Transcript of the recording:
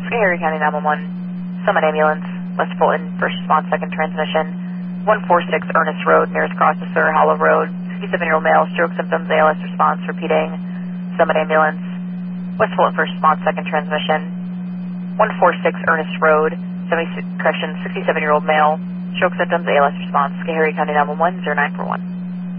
Schoharie County 911, Summit Ambulance, West Fulton, first response, second transmission, 146 Ernest Road, nearest processor, Hollow Road, 67-year-old male, stroke symptoms, ALS response, repeating, Summit Ambulance, West Fulton, first response, second transmission, 146 Ernest Road, 67-year-old male, stroke symptoms, ALS response, Schoharie County 911, 0941.